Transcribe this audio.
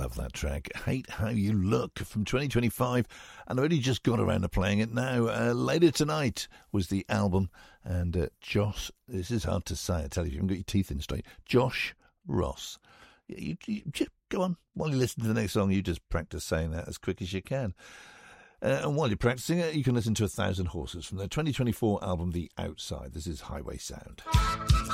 love that track. Hate How You Look from 2025, and I only just got around to playing it now. Later Tonight was the album, and Josh, this is hard to say, I tell you, if you haven't got your teeth in straight, Josh Ross. You just go on, while you listen to the next song, you just practice saying that as quick as you can. And while you're practicing it, you can listen to 1,000 Horses from their 2024 album, The Outside. This is Highway Sound.